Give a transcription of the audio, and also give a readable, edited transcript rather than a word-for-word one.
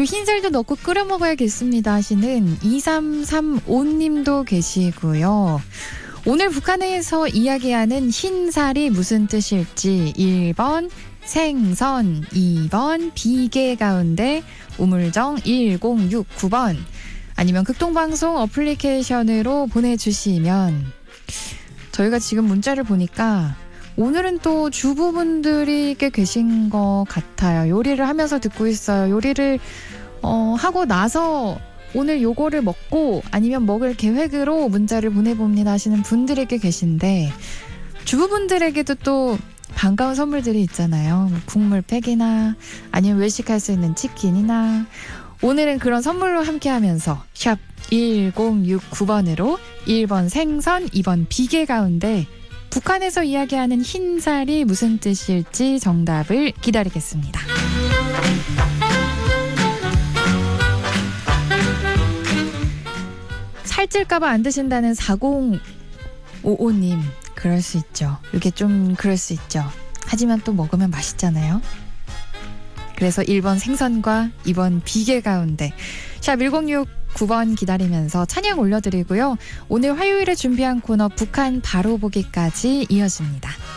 요 흰살도 넣고 끓여 먹어야겠습니다 하시는 2335님도 계시고요. 오늘 북한에서 이야기하는 흰살이 무슨 뜻일지 1번 생선, 2번 비계 가운데 우물정 1069번 아니면 극동방송 어플리케이션으로 보내주시면 저희가 지금 문자를 보니까 오늘은 또 주부분들이 꽤 계신 것 같아요. 요리를 하면서 듣고 있어요. 요리를 하고 나서 오늘 요거를 먹고 아니면 먹을 계획으로 문자를 보내봅니다 하시는 분들이 꽤 계신데 주부분들에게도 또 반가운 선물들이 있잖아요. 국물팩이나 아니면 외식할 수 있는 치킨이나 오늘은 그런 선물로 함께하면서 샵 1069번으로 1번 생선, 2번 비계 가운데 북한에서 이야기하는 흰살이 무슨 뜻일지 정답을 기다리겠습니다. 살찔까봐 안 드신다는 4055님 그럴 수 있죠. 이게 좀 그럴 수 있죠. 하지만 또 먹으면 맛있잖아요. 그래서 1번 생선과 2번 비계 가운데 샵 1069번 기다리면서 찬양 올려드리고요. 오늘 화요일에 준비한 코너 북한 바로 보기까지 이어집니다.